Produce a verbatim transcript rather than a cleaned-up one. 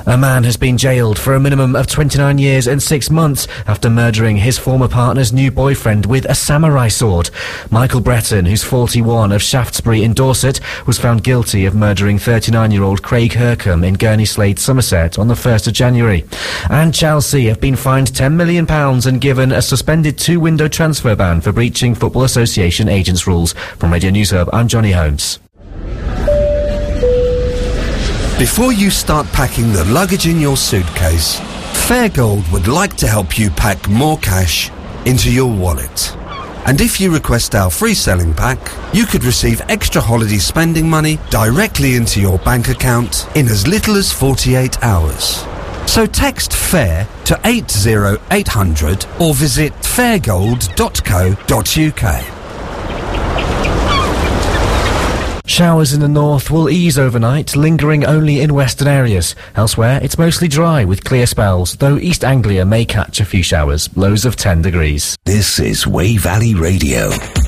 A man has been jailed for a minimum of twenty-nine years and six months after murdering his former partner's new boyfriend with a samurai sword. Michael Breton, who's forty-one, of Shaftesbury in Dorset, was found guilty of murdering thirty-nine-year-old Craig Hercombe in Gurney Slade, Somerset on the first of January. And Chelsea have been fined ten million pounds and given a suspended two-window transfer ban for breaching Football Association agents' rules. From Radio News Hub, I'm Johnny Holmes. Before you start packing the luggage in your suitcase, Fairgold would like to help you pack more cash into your wallet. And if you request our free selling pack, you could receive extra holiday spending money directly into your bank account in as little as forty-eight hours. So text FAIR to eight zero eight hundred or visit fairgold dot co dot uk. Showers in the north will ease overnight, lingering only in western areas. Elsewhere, it's mostly dry with clear spells, though East Anglia may catch a few showers, lows of ten degrees. This is Way Valley Radio.